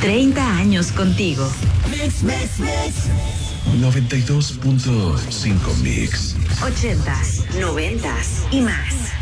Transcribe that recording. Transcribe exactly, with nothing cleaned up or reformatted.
treinta años contigo. Mix, mix, mix. noventa y dos punto cinco Mix. ochentas, noventas y más.